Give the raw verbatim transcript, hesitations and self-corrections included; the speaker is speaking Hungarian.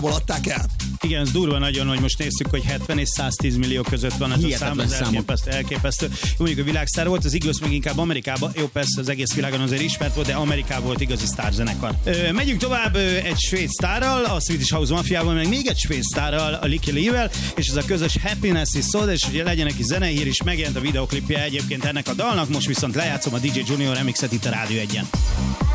adták el. Igen, ez durva nagyon, hogy most nézzük, hogy hetven és száztíz millió között van ez Hihetetlen a szám, ez számok. elképesztő, elképesztő. Jó, mondjuk a világsztár volt, az Eagles meg inkább Amerikában, jó persze az egész világon azért ismert volt, de Amerikában volt igazi sztárzenekar. Ö, megyünk tovább ö, egy svéd sztárral, a Swedish House Mafiával, meg még egy svéd sztárral, a Lykke Livel, és ez a közös Happiness is szól, és ugye legyen neki zenehír is, megjelent a videoklipje egyébként ennek a dalnak, most viszont lejátszom a dé dzsé Junior remixet itt a Rádió egyen.